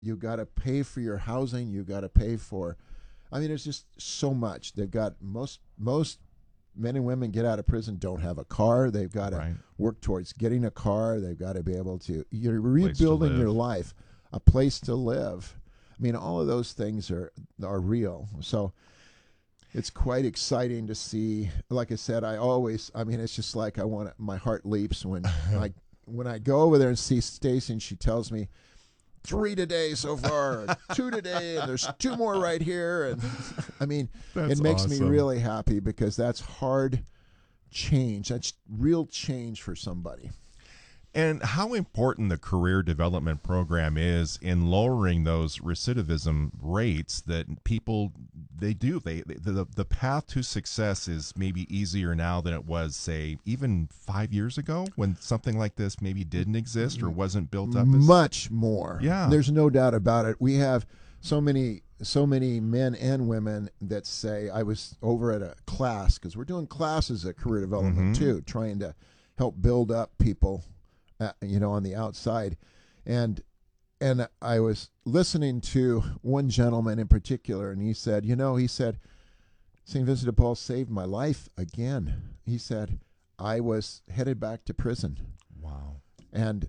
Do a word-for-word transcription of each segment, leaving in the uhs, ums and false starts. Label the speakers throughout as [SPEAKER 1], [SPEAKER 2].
[SPEAKER 1] you got to pay for your housing. You got to pay for, I mean, it's just so much. They've got most most men and women get out of prison don't have a car. They've got to
[SPEAKER 2] Right.
[SPEAKER 1] work towards getting a car. They've got to be able to. You're
[SPEAKER 2] Place to
[SPEAKER 1] rebuilding your
[SPEAKER 2] live.
[SPEAKER 1] life, a place to live. I mean, all of those things are are real. So it's quite exciting to see. Like I said, I always. I mean, it's just like I want. To, my heart leaps when I when I go over there and see Stacy, and she tells me, three today so far, two today, and there's two more right here. And I mean,
[SPEAKER 2] That's
[SPEAKER 1] it makes me
[SPEAKER 2] awesome.
[SPEAKER 1] really happy because that's hard change. That's real change for somebody.
[SPEAKER 2] And how important the career development program is in lowering those recidivism rates that people they do they the the path to success is maybe easier now than it was, say, even five years ago when something like this maybe didn't exist or wasn't built up as
[SPEAKER 1] Much more.
[SPEAKER 2] Yeah.
[SPEAKER 1] There's no doubt about it. We have so many so many men and women that say, I was over at a class, because we're doing classes at career development
[SPEAKER 2] Mm-hmm.
[SPEAKER 1] too, trying to help build up people, uh, you know, on the outside. And and I was listening to one gentleman in particular, and he said, you know, he said, Saint Vincent de Paul saved my life again. He said, I was headed back to prison,
[SPEAKER 2] Wow.
[SPEAKER 1] and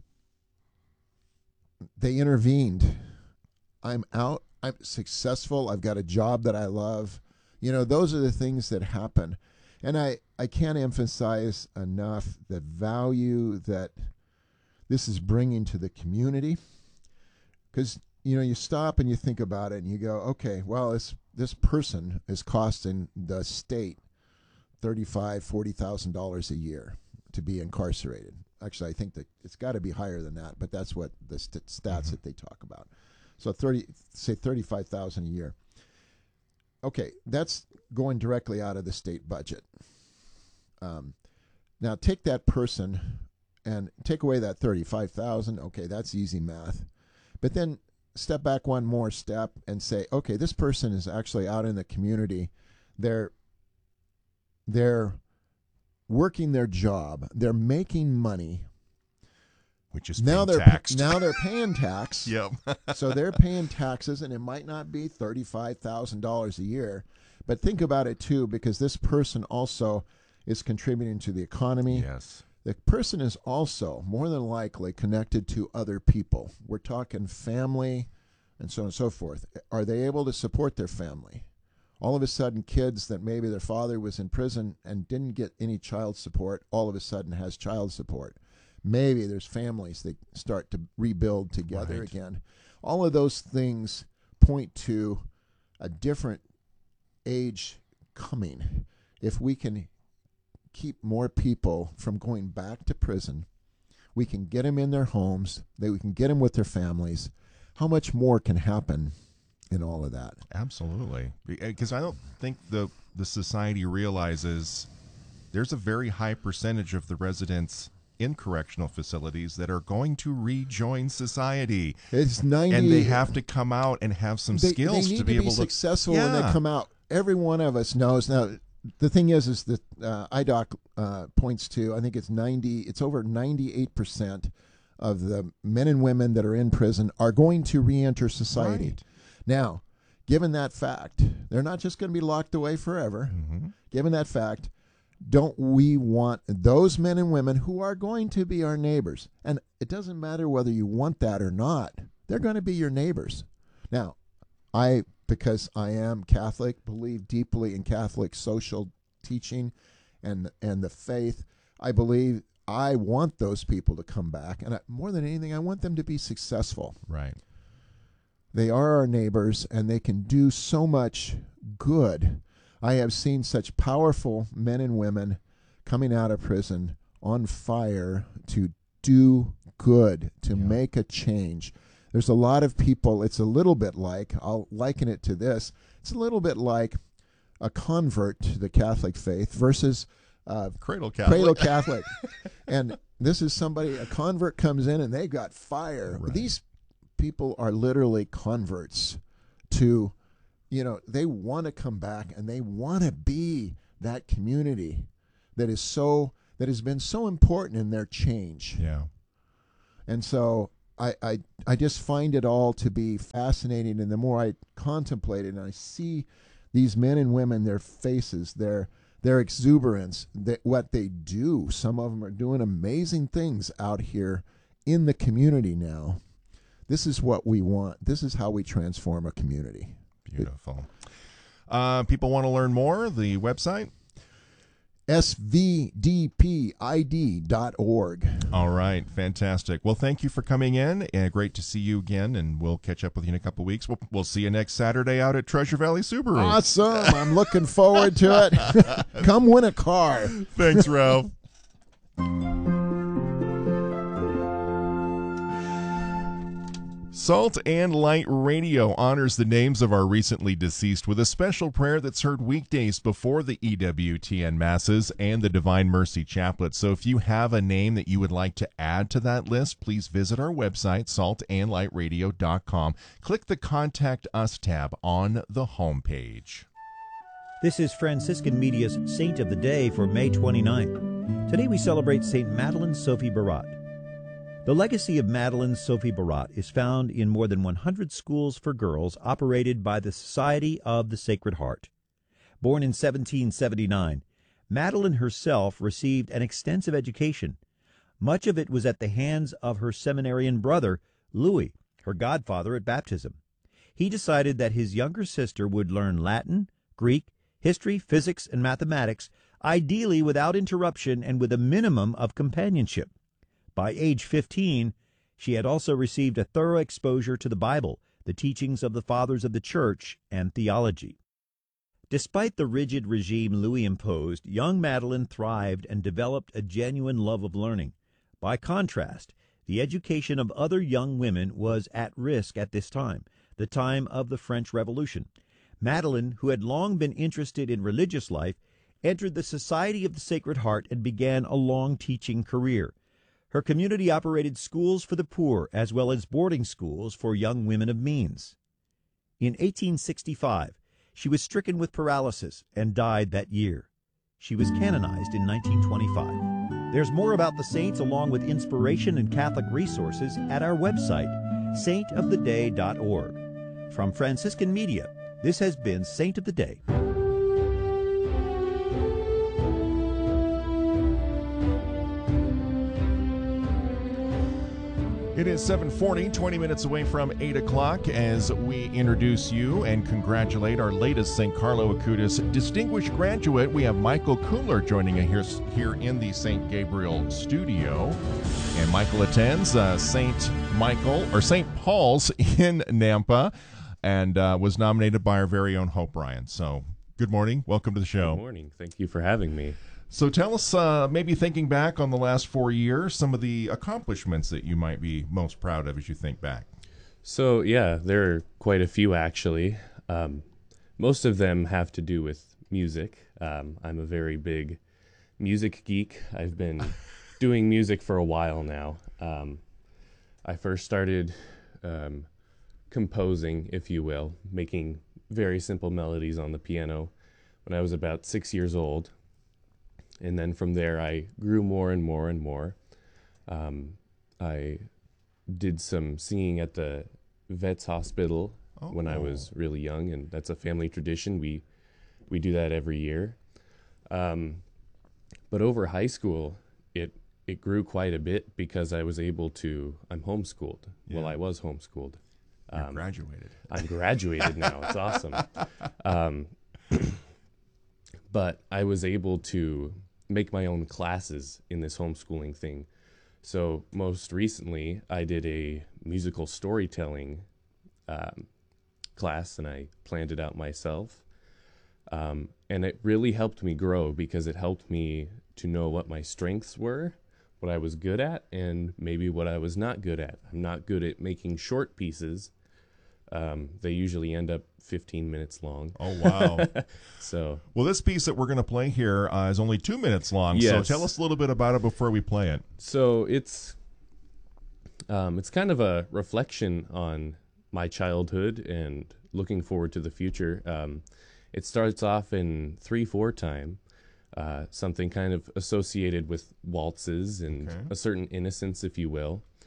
[SPEAKER 1] they intervened. I'm out. I'm successful. I've got a job that I love. You know, those are the things that happen. And I, I can't emphasize enough the value that this is bringing to the community. Because, you know, you stop and you think about it and you go, okay, well, this, this person is costing the state thirty-five thousand dollars, forty thousand dollars a year to be incarcerated. Actually, I think that it's got to be higher than that, but that's what the st- stats
[SPEAKER 2] Mhm.
[SPEAKER 1] that they talk about. So thirty, say thirty-five thousand dollars a year. Okay, that's going directly out of the state budget. Um, now take that person and take away that thirty-five thousand dollars. Okay, that's easy math. But then step back one more step and say, okay, this person is actually out in the community. They're they're working their job. They're making money.
[SPEAKER 2] Which is
[SPEAKER 1] Now
[SPEAKER 2] being
[SPEAKER 1] they're
[SPEAKER 2] taxed.
[SPEAKER 1] now they're paying tax.
[SPEAKER 2] Yep.
[SPEAKER 1] So they're paying taxes, and it might not be thirty-five thousand dollars a year. But think about it, too, because this person also is contributing to the economy.
[SPEAKER 2] Yes.
[SPEAKER 1] The person is also, more than likely, connected to other people. We're talking family and so on and so forth. Are they able to support their family? All of a sudden, kids that maybe their father was in prison and didn't get any child support, all of a sudden has child support. Maybe there's families that start to rebuild together
[SPEAKER 2] Right.
[SPEAKER 1] again. All of those things point to a different age coming. If we can keep more people from going back to prison, we can get them in their homes, that we can get them with their families. How much more can happen in all of that?
[SPEAKER 2] Absolutely. Because I don't think the the society realizes there's a very high percentage of the residents in correctional facilities that are going to rejoin society.
[SPEAKER 1] It's ninety,
[SPEAKER 2] And they have to come out and have some
[SPEAKER 1] they,
[SPEAKER 2] skills
[SPEAKER 1] they need
[SPEAKER 2] to be able to
[SPEAKER 1] successful when they
[SPEAKER 2] Yeah.
[SPEAKER 1] come out. Every one of us knows. Now, the thing is, is that uh, I D O C uh, points to, I think it's ninety, it's over ninety-eight percent of the men and women that are in prison are going to reenter society.
[SPEAKER 2] Right.
[SPEAKER 1] Now, given that fact, they're not just going to be locked away forever.
[SPEAKER 2] Mm-hmm.
[SPEAKER 1] Given that fact, don't we want those men and women who are going to be our neighbors? And it doesn't matter whether you want that or not. They're going to be your neighbors. Now, I, because I am Catholic, believe deeply in Catholic social teaching and and the faith. I believe I want those people to come back. And I, more than anything, I want them to be successful.
[SPEAKER 2] Right.
[SPEAKER 1] They are our neighbors, and they can do so much good. I have seen such powerful men and women coming out of prison on fire to do good, to
[SPEAKER 2] Yeah.
[SPEAKER 1] make a change. There's a lot of people, it's a little bit like, I'll liken it to this, it's a little bit like a convert to the Catholic faith versus uh,
[SPEAKER 2] Cradle Catholic.
[SPEAKER 1] Cradle Catholic. And this is somebody, a convert comes in and they've got fire.
[SPEAKER 2] Right.
[SPEAKER 1] These people are literally converts to, you know, they want to come back and they want to be that community that is so, that has been so important in their change.
[SPEAKER 2] Yeah.
[SPEAKER 1] And so I, I I just find it all to be fascinating, and the more I contemplate it and I see these men and women, their faces, their their exuberance, that what they do. Some of them are doing amazing things out here in the community now. This is what we want. This is how we transform a community.
[SPEAKER 2] Beautiful. Uh, people want to learn more, the website?
[SPEAKER 1] S V D P I D dot org.
[SPEAKER 2] All right, fantastic. Well, thank you for coming in, and great to see you again, and we'll catch up with you in a couple of weeks. We'll, we'll see you next Saturday out at Treasure Valley Subaru.
[SPEAKER 1] Awesome. I'm looking forward to it. Come win a car.
[SPEAKER 2] Thanks, Ralph. Salt and Light Radio honors the names of our recently deceased with a special prayer that's heard weekdays before the E W T N Masses and the Divine Mercy Chaplet. So if you have a name that you would like to add to that list, please visit our website, salt and light radio dot com. Click the Contact Us tab on the homepage.
[SPEAKER 3] This is Franciscan Media's Saint of the Day for May twenty-ninth. Today we celebrate Saint Madeleine Sophie Barat. The legacy of Madeleine Sophie Barat is found in more than one hundred schools for girls operated by the Society of the Sacred Heart. Born in seventeen seventy-nine, Madeleine herself received an extensive education. Much of it was at the hands of her seminarian brother, Louis, her godfather at baptism. He decided that his younger sister would learn Latin, Greek, history, physics, and mathematics, ideally without interruption and with a minimum of companionship. By age fifteen, she had also received a thorough exposure to the Bible, the teachings of the Fathers of the Church, and theology. Despite the rigid regime Louis imposed, young Madeleine thrived and developed a genuine love of learning. By contrast, the education of other young women was at risk at this time, the time of the French Revolution. Madeleine, who had long been interested in religious life, entered the Society of the Sacred Heart and began a long teaching career. Her community operated schools for the poor as well as boarding schools for young women of means. In eighteen sixty-five, she was stricken with paralysis and died that year. She was canonized in nineteen twenty-five. There's more about the saints along with inspiration and Catholic resources at our website, saint of the day dot org. From Franciscan Media, this has been Saint of the Day.
[SPEAKER 2] It is seven forty, twenty minutes away from eight o'clock as we introduce you and congratulate our latest Saint Carlo Acutis distinguished graduate. We have Michael Kumler joining us here, here in the Saint Gabriel studio. And Michael attends uh, Saint Michael, or Saint Paul's in Nampa, and uh, was nominated by our very own Hope Ryan. So good morning. Welcome to the show.
[SPEAKER 4] Good morning. Thank you for having me.
[SPEAKER 2] So tell us, uh, maybe thinking back on the last four years, some of the accomplishments that you might be most proud of as you think back.
[SPEAKER 4] So, yeah, there are quite a few, actually. Um, most of them have to do with music. Um, I'm a very big music geek. I've been doing music for a while now. Um, I first started um, composing, if you will, making very simple melodies on the piano when I was about six years old. And then from there, I grew more and more and more. Um, I did some singing at the Vets Hospital oh. when I was really young, and that's a family tradition. We we do that every year. Um, but over high school, it it grew quite a bit because I was able to. I'm homeschooled. Yeah. Well, I was homeschooled.
[SPEAKER 2] You're um, graduated.
[SPEAKER 4] I'm graduated now. It's awesome. Um, but I was able to make my own classes in this homeschooling thing. So most recently, I did a musical storytelling um, class, and I planned it out myself. Um, and it really helped me grow because it helped me to know what my strengths were, what I was good at, and maybe what I was not good at. I'm not good at making short pieces. Um, they usually end up fifteen minutes long.
[SPEAKER 2] Oh, wow.
[SPEAKER 4] So,
[SPEAKER 2] well, this piece that we're going to play here uh, is only two minutes long.
[SPEAKER 4] Yes.
[SPEAKER 2] So tell us a little bit about it before we play it.
[SPEAKER 4] So it's um, it's kind of a reflection on my childhood and looking forward to the future. Um, it starts off in three four time, uh, something kind of associated with waltzes and
[SPEAKER 2] okay.
[SPEAKER 4] a certain innocence, if you will.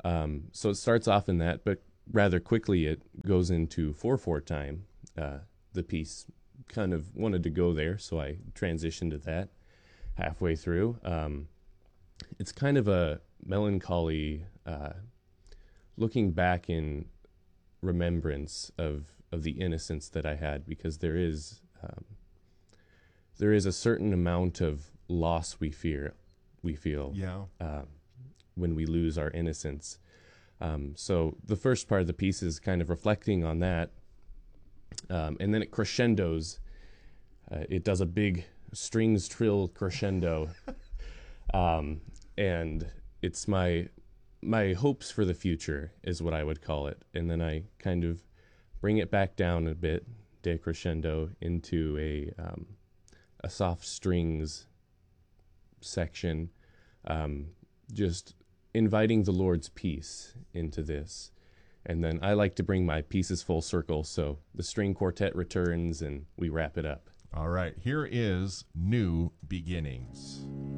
[SPEAKER 4] Um, so it starts off in that, but rather quickly it goes into four four time. Uh, the piece kind of wanted to go there, so I transitioned to that halfway through. Um, it's kind of a melancholy, uh, looking back in remembrance of, of the innocence that I had, because there is um, there is a certain amount of loss we fear we feel
[SPEAKER 2] Yeah.
[SPEAKER 4] uh, when we lose our innocence. Um, so the first part of the piece is kind of reflecting on that, um, and then it crescendos. Uh, it does a big strings trill crescendo, um, and it's my my hopes for the future is what I would call it. And then I kind of bring it back down a bit, decrescendo, into a um, a soft strings section, um, just inviting the Lord's peace into this. And then I like to bring my pieces full circle, so the string quartet returns and we wrap it up.
[SPEAKER 2] All right. Here is New Beginnings.